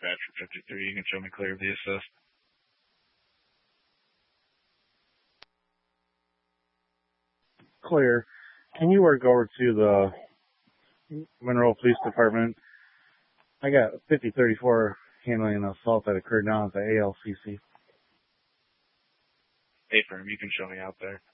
dispatch for 53. You can show me clear of the assist. Clear. Can you work over to the Monroe Police Department? I got 5034 handling an assault that occurred down at the ALCC. Hey, firm, you can show me out there.